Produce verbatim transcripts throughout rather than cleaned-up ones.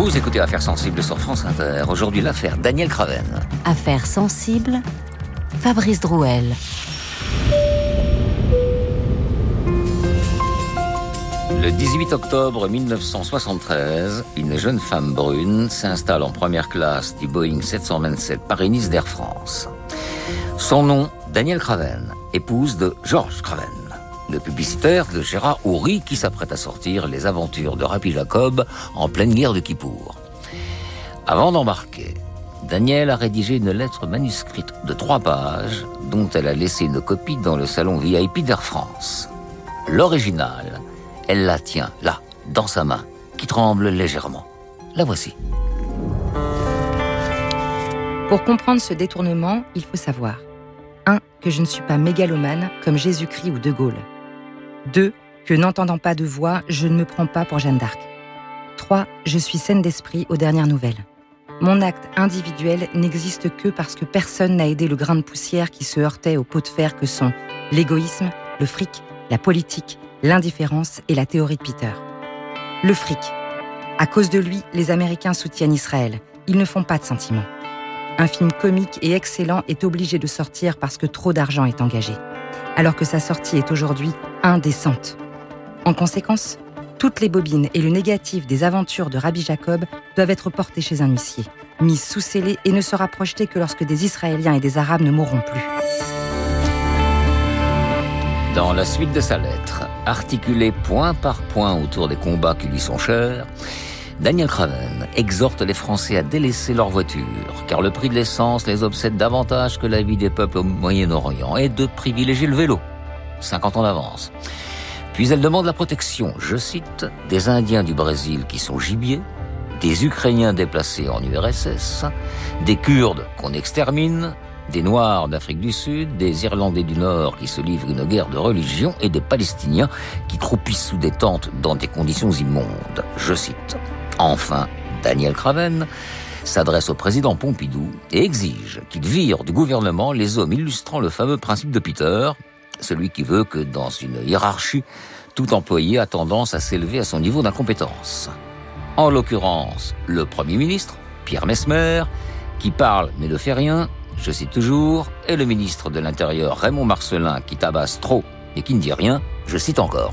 Vous écoutez Affaires sensibles sur France Inter. Aujourd'hui, l'affaire Daniel Craven. Affaires sensibles, Fabrice Drouel. Le dix-huit octobre mille neuf cent soixante-treize, une jeune femme brune s'installe en première classe du Boeing sept cent vingt-sept Paris-Nice d'Air France. Son nom, Daniel Craven, épouse de Georges Craven, le publicitaire de Gérard Houry qui s'apprête à sortir Les aventures de Rabbi Jacob en pleine guerre de Kippour. Avant d'embarquer, Daniel a rédigé une lettre manuscrite de trois pages dont elle a laissé une copie dans le salon V I P d'Air France. L'original, elle la tient là, dans sa main, qui tremble légèrement. La voici. Pour comprendre ce détournement, il faut savoir un. Que je ne suis pas mégalomane comme Jésus-Christ ou De Gaulle. deux. Que n'entendant pas de voix, je ne me prends pas pour Jeanne d'Arc. trois. Je suis saine d'esprit aux dernières nouvelles. Mon acte individuel n'existe que parce que personne n'a aidé le grain de poussière qui se heurtait aux pots de fer que sont l'égoïsme, le fric, la politique, l'indifférence et la théorie de Peter. Le fric. À cause de lui, les Américains soutiennent Israël. Ils ne font pas de sentiments. Un film comique et excellent est obligé de sortir parce que trop d'argent est engagé, alors que sa sortie est aujourd'hui indécente. En conséquence, toutes les bobines et le négatif des aventures de Rabbi Jacob doivent être portés chez un huissier, mis sous scellé et ne sera projeté que lorsque des Israéliens et des Arabes ne mourront plus. Dans la suite de sa lettre, articulée point par point autour des combats qui lui sont chers, Daniel Craven exhorte les Français à délaisser leur voiture, car le prix de l'essence les obsède davantage que la vie des peuples au Moyen-Orient, et de privilégier le vélo, cinquante ans d'avance. Puis elle demande la protection, je cite, des Indiens du Brésil qui sont gibier, des Ukrainiens déplacés en U R S S, des Kurdes qu'on extermine, des Noirs d'Afrique du Sud, des Irlandais du Nord qui se livrent une guerre de religion et des Palestiniens qui croupissent sous des tentes dans des conditions immondes. Je cite. Enfin, Daniel Craven s'adresse au président Pompidou et exige qu'il vire du gouvernement les hommes illustrant le fameux principe de Peter, celui qui veut que dans une hiérarchie, tout employé a tendance à s'élever à son niveau d'incompétence. En l'occurrence, le Premier ministre, Pierre Messmer, qui parle mais ne fait rien, je cite toujours, et le ministre de l'Intérieur, Raymond Marcellin, qui tabasse trop et qui ne dit rien, je cite encore.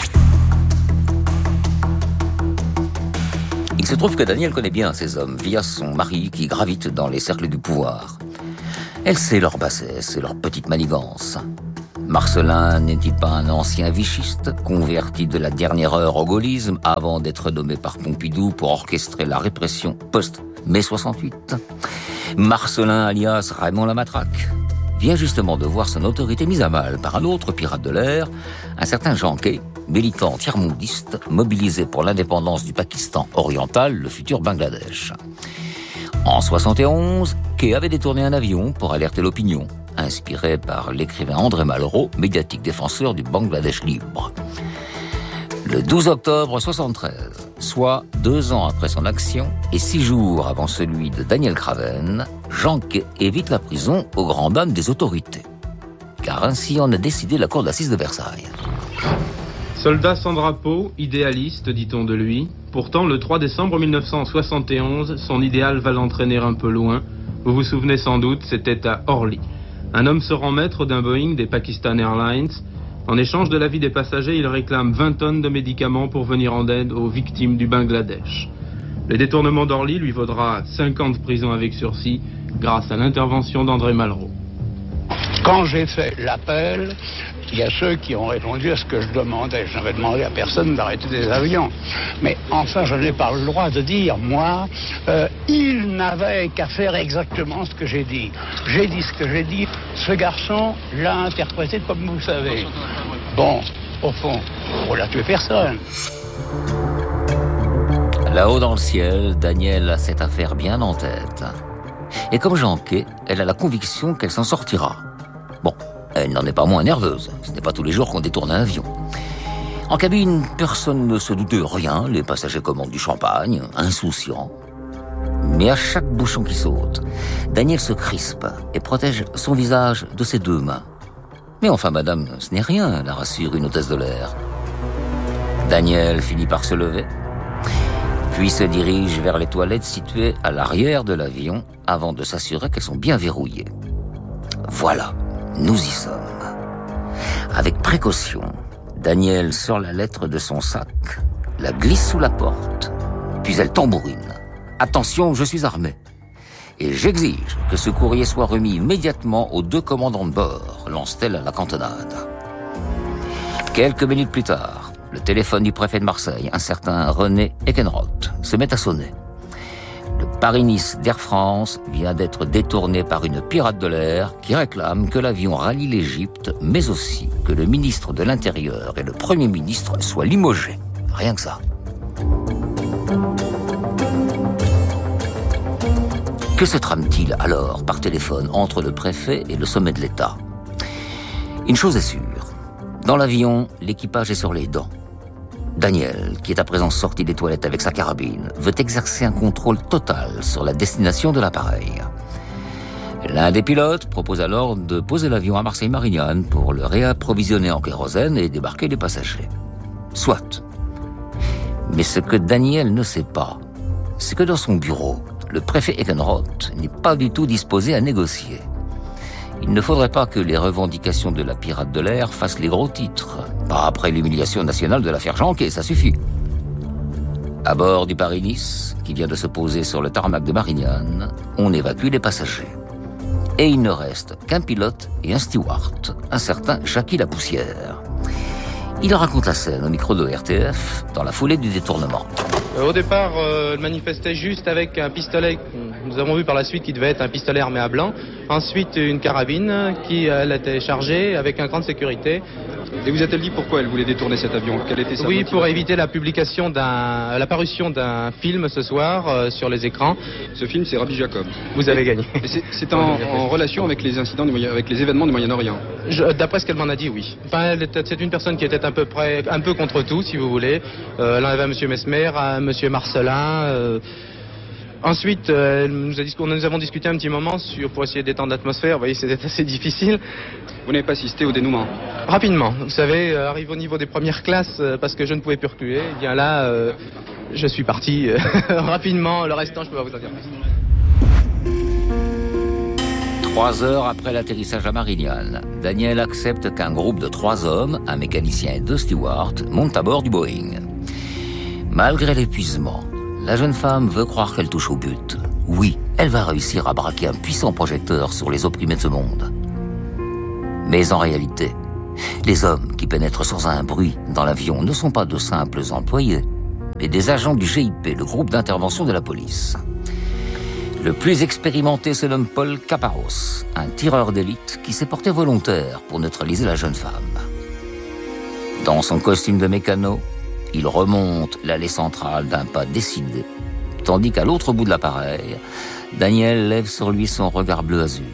Il se trouve que Daniel connaît bien ces hommes via son mari qui gravite dans les cercles du pouvoir. Elle sait leur bassesse et leur petite manigance. Marcellin n'est-il pas un ancien vichiste, converti de la dernière heure au gaullisme avant d'être nommé par Pompidou pour orchestrer la répression post-mai soixante-huit? Marcellin, alias Raymond Lamatraque, vient justement de voir son autorité mise à mal par un autre pirate de l'air, un certain Jean Kay, militant tiers-mondiste, mobilisé pour l'indépendance du Pakistan oriental, le futur Bangladesh. En soixante et onze, Kay avait détourné un avion pour alerter l'opinion, inspiré par l'écrivain André Malraux, médiatique défenseur du Bangladesh libre. Le douze octobre soixante-treize, soit deux ans après son action et six jours avant celui de Daniel Craven, Jean Kay évite la prison aux grandes dames des autorités. Car ainsi en a décidé la cour d'assises de Versailles. Soldat sans drapeau, idéaliste, dit-on de lui. Pourtant, le trois décembre mille neuf cent soixante et onze, son idéal va l'entraîner un peu loin. Vous vous souvenez sans doute, c'était à Orly. Un homme se rend maître d'un Boeing des Pakistan Airlines. En échange de la vie des passagers, il réclame vingt tonnes de médicaments pour venir en aide aux victimes du Bangladesh. Le détournement d'Orly lui vaudra cinq ans de prison avec sursis grâce à l'intervention d'André Malraux. Quand j'ai fait l'appel, il y a ceux qui ont répondu à ce que je demandais. Je n'avais demandé à personne d'arrêter des avions. Mais enfin, je n'ai pas le droit de dire, moi, euh, il n'avait qu'à faire exactement ce que j'ai dit. J'ai dit ce que j'ai dit. Ce garçon l'a interprété comme vous savez. Bon, au fond, on n'a tué personne. Là-haut dans le ciel, Daniel a cette affaire bien en tête. Et comme Jean Kay, elle a la conviction qu'elle s'en sortira. Bon, elle n'en est pas moins nerveuse. Ce n'est pas tous les jours qu'on détourne un avion. En cabine, personne ne se doute de rien. Les passagers commandent du champagne, insouciants. Mais à chaque bouchon qui saute, Daniel se crispe et protège son visage de ses deux mains. Mais enfin, madame, ce n'est rien, la rassure une hôtesse de l'air. Daniel finit par se lever. puis se dirige vers les toilettes situées à l'arrière de l'avion avant de s'assurer qu'elles sont bien verrouillées. Voilà, nous y sommes. Avec précaution, Daniel sort la lettre de son sac, la glisse sous la porte, puis elle tambourine. Attention, je suis armé. Et j'exige que ce courrier soit remis immédiatement aux deux commandants de bord, lance-t-elle à la cantonade. Quelques minutes plus tard, le téléphone du préfet de Marseille, un certain René Eckenroth, se met à sonner. Le Paris-Nice d'Air France vient d'être détourné par une pirate de l'air qui réclame que l'avion rallie l'Égypte, mais aussi que le ministre de l'Intérieur et le Premier ministre soient limogés. Rien que ça. Que se trame-t-il alors par téléphone entre le préfet et le sommet de l'État ? Une chose est sûre. Dans l'avion, l'équipage est sur les dents. Daniel, qui est à présent sorti des toilettes avec sa carabine, veut exercer un contrôle total sur la destination de l'appareil. L'un des pilotes propose alors de poser l'avion à Marseille-Marignane pour le réapprovisionner en kérosène et débarquer les passagers. Soit. Mais ce que Daniel ne sait pas, c'est que dans son bureau, le préfet Eckenroth n'est pas du tout disposé à négocier. Il ne faudrait pas que les revendications de la pirate de l'air fassent les gros titres. Pas après l'humiliation nationale de l'affaire Janquet, ça suffit. À bord du Paris-Nice, qui vient de se poser sur le tarmac de Marignane, on évacue les passagers. Et il ne reste qu'un pilote et un steward, un certain Jackie Lapoussière. Il raconte la scène au micro de R T F dans la foulée du détournement. Au départ, euh, elle manifestait juste avec un pistolet. Nous avons vu par la suite qu'il devait être un pistolet armé à blanc. Ensuite, une carabine qui, elle, était chargée avec un cran de sécurité. Et vous a-t-elle dit pourquoi elle voulait détourner cet avion ? Quelle était sa Oui, motivation ? pour éviter la publication d'un, la parution d'un film ce soir euh, sur les écrans. Ce film, c'est Rabbi Jacob. Vous avez gagné. Et c'est, c'est en, en relation avec les incidents, du Moyen, avec les événements du Moyen-Orient. Je, d'après ce qu'elle m'en a dit, oui. Enfin, elle était, c'est une personne qui était à peu près, un peu contre tout, si vous voulez. Euh, elle en avait à M. Mesmer, à M. Marcelin. Euh, Ensuite, euh, nous, a, nous avons discuté un petit moment sur, pour essayer d'étendre l'atmosphère. Vous voyez, c'était assez difficile. Vous n'avez pas assisté au dénouement ? Rapidement. Vous savez, euh, arrive au niveau des premières classes, euh, parce que je ne pouvais plus reculer. Et bien là, euh, je suis parti euh, rapidement. Le restant, je peux pas vous en dire plus. Trois heures après l'atterrissage à Marignane, Daniel accepte qu'un groupe de trois hommes, un mécanicien et deux stewards, montent à bord du Boeing. Malgré l'épuisement, la jeune femme veut croire qu'elle touche au but. Oui, elle va réussir à braquer un puissant projecteur sur les opprimés de ce monde. Mais en réalité, les hommes qui pénètrent sans un bruit dans l'avion ne sont pas de simples employés, mais des agents du G I P, le groupe d'intervention de la police. Le plus expérimenté se nomme Paul Caparros, un tireur d'élite qui s'est porté volontaire pour neutraliser la jeune femme. Dans son costume de mécano, il remonte l'allée centrale d'un pas décidé, tandis qu'à l'autre bout de l'appareil, Daniel lève sur lui son regard bleu azur.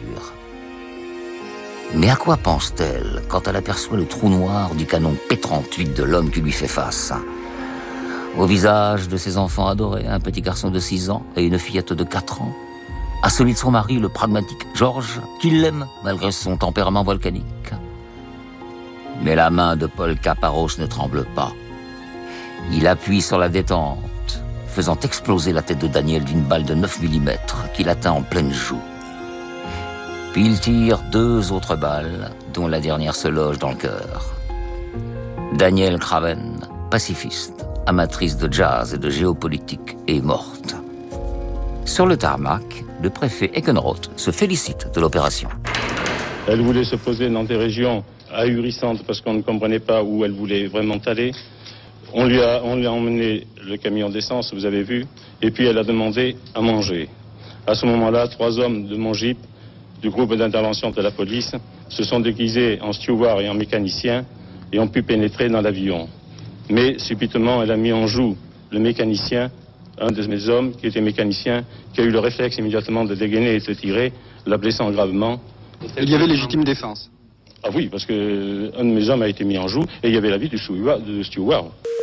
Mais à quoi pense-t-elle quand elle aperçoit le trou noir du canon P trente-huit de l'homme qui lui fait face ? Au visage de ses enfants adorés, un petit garçon de six ans et une fillette de quatre ans. À celui de son mari, le pragmatique Georges, qui l'aime malgré son tempérament volcanique. Mais la main de Paul Caparros ne tremble pas. Il appuie sur la détente, faisant exploser la tête de Daniel d'une balle de neuf millimètres qu'il atteint en pleine joue. Puis il tire deux autres balles, dont la dernière se loge dans le cœur. Daniel Craven, pacifiste, amatrice de jazz et de géopolitique, est morte. Sur le tarmac, le préfet Eckenroth se félicite de l'opération. Elle voulait se poser dans des régions ahurissantes parce qu'on ne comprenait pas où elle voulait vraiment aller. On lui a, on lui a emmené le camion d'essence, vous avez vu, et puis elle a demandé à manger. À ce moment-là, trois hommes de mon Jeep, du groupe d'intervention de la police, se sont déguisés en steward et en mécanicien et ont pu pénétrer dans l'avion. Mais subitement, elle a mis en joue le mécanicien, un de mes hommes qui était mécanicien, qui a eu le réflexe immédiatement de dégainer et de tirer, la blessant gravement. Il y avait légitime défense. Ah oui, parce que un de mes hommes a été mis en joue et il y avait la vie du steward.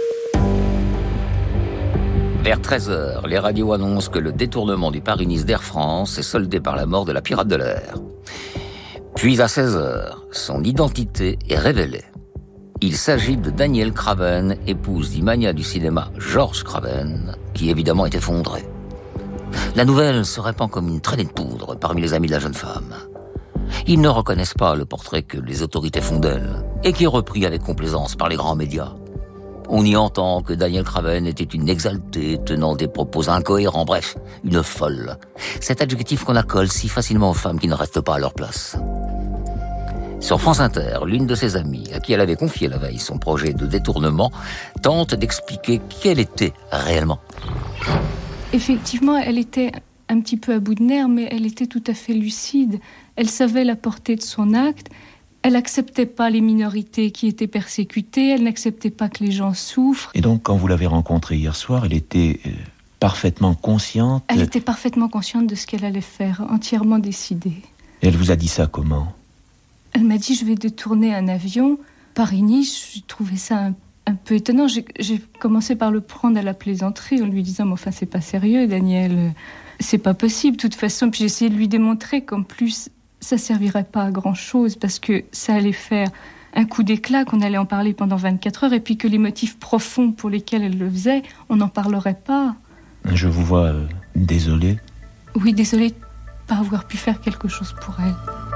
Vers treize heures, les radios annoncent que le détournement du Paris-Nice d'Air France est soldé par la mort de la pirate de l'air. Puis à seize heures, son identité est révélée. Il s'agit de Danielle Craven, épouse du magnat du cinéma Georges Craven, qui évidemment est effondré. La nouvelle se répand comme une traînée de poudre parmi les amis de la jeune femme. Ils ne reconnaissent pas le portrait que les autorités font d'elle et qui est repris avec complaisance par les grands médias. On y entend que Danielle Craven était une exaltée, tenant des propos incohérents, bref, une folle. Cet adjectif qu'on accole si facilement aux femmes qui ne restent pas à leur place. Sur France Inter, l'une de ses amies, à qui elle avait confié la veille son projet de détournement, tente d'expliquer qui elle était réellement. Effectivement, elle était un petit peu à bout de nerfs, mais elle était tout à fait lucide. Elle savait la portée de son acte. Elle n'acceptait pas les minorités qui étaient persécutées. Elle n'acceptait pas que les gens souffrent. Et donc, quand vous l'avez rencontrée hier soir, elle était euh, parfaitement consciente. Elle était parfaitement consciente de ce qu'elle allait faire, entièrement décidée. Et elle vous a dit ça comment ? Elle m'a dit, je vais détourner un avion. Paris-Nice, j'ai trouvé ça un, un peu étonnant. J'ai, j'ai commencé par le prendre à la plaisanterie en lui disant, mais enfin, c'est pas sérieux, Daniel. C'est pas possible, de toute façon. Puis j'ai essayé de lui démontrer qu'en plus, ça servirait pas à grand-chose parce que ça allait faire un coup d'éclat, qu'on allait en parler pendant vingt-quatre heures et puis que les motifs profonds pour lesquels elle le faisait, on n'en parlerait pas. Je vous vois euh, désolée. Oui, désolée de pas avoir pu faire quelque chose pour elle.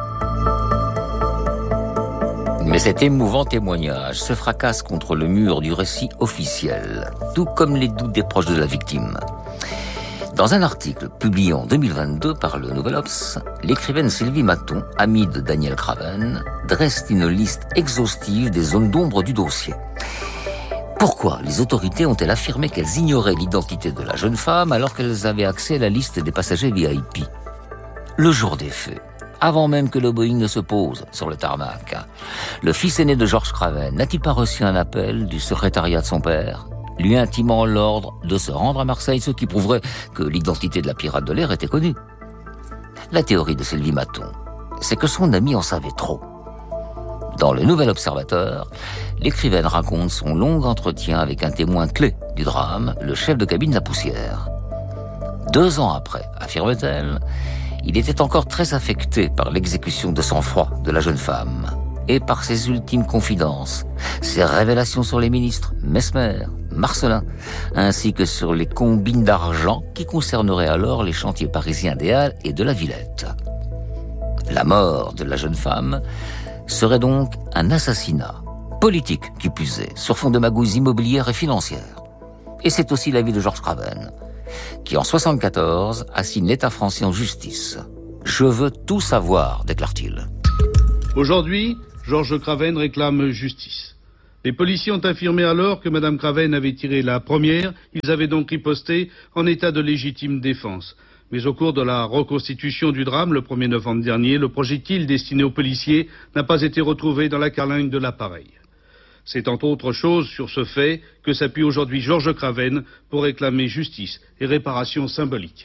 Mais cet émouvant témoignage se fracasse contre le mur du récit officiel, tout comme les doutes des proches de la victime. Dans un article publié en deux mille vingt-deux par le Nouvel Obs, l'écrivaine Sylvie Maton, amie de Danielle Craven, dresse une liste exhaustive des zones d'ombre du dossier. Pourquoi les autorités ont-elles affirmé qu'elles ignoraient l'identité de la jeune femme alors qu'elles avaient accès à la liste des passagers V I P ? Le jour des faits, avant même que le Boeing ne se pose sur le tarmac, le fils aîné de Georges Craven n'a-t-il pas reçu un appel du secrétariat de son père, lui intimant l'ordre de se rendre à Marseille, ce qui prouverait que l'identité de la pirate de l'air était connue? La théorie de Sylvie Maton, c'est que son ami en savait trop. Dans le Nouvel Observateur, l'écrivaine raconte son long entretien avec un témoin clé du drame, le chef de cabine de la Poussière. Deux ans après, affirme-t-elle, il était encore très affecté par l'exécution de sang-froid de la jeune femme et par ses ultimes confidences, ses révélations sur les ministres Messmer, Marcellin, ainsi que sur les combines d'argent qui concerneraient alors les chantiers parisiens des Halles et de la Villette. La mort de la jeune femme serait donc un assassinat politique qui plus est, sur fond de magouilles immobilières et financières. Et c'est aussi l'avis de Georges Craven, qui en soixante-quatorze assigne l'État français en justice. « Je veux tout savoir », déclare-t-il. Aujourd'hui, Georges Craven réclame justice. Les policiers ont affirmé alors que Mme Craven avait tiré la première. Ils avaient donc riposté en état de légitime défense. Mais au cours de la reconstitution du drame, le premier novembre dernier, le projectile destiné aux policiers n'a pas été retrouvé dans la carlingue de l'appareil. C'est entre autres choses sur ce fait que s'appuie aujourd'hui Georges Craven pour réclamer justice et réparation symbolique.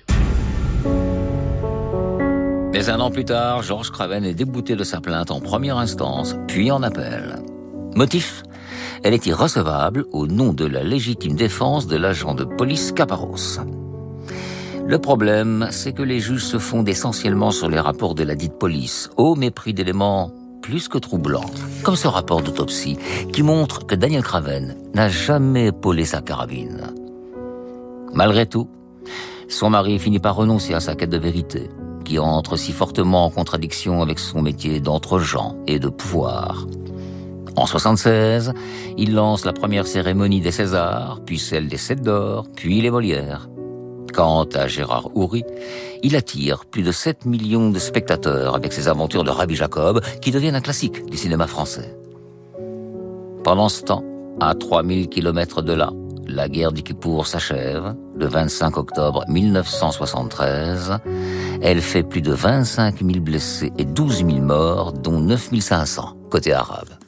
Mais un an plus tard, Georges Craven est débouté de sa plainte en première instance, puis en appel. Motif ? Elle est irrecevable au nom de la légitime défense de l'agent de police Caparros. Le problème, c'est que les juges se fondent essentiellement sur les rapports de la dite police, au mépris d'éléments plus que troublants, comme ce rapport d'autopsie qui montre que Danielle Craven n'a jamais épaulé sa carabine. Malgré tout, son mari finit par renoncer à sa quête de vérité, qui entre si fortement en contradiction avec son métier d'entre-gens et de pouvoir. En soixante-seize, il lance la première cérémonie des Césars, puis celle des Sept d'Or, puis les Molières. Quant à Gérard Houry, il attire plus de sept millions de spectateurs avec ses aventures de Rabbi Jacob qui deviennent un classique du cinéma français. Pendant ce temps, à trois mille kilomètres de là, la guerre du Kippour s'achève le vingt-cinq octobre mille neuf cent soixante-treize. Elle fait plus de vingt-cinq mille blessés et douze mille morts, dont neuf mille cinq cents côté arabe.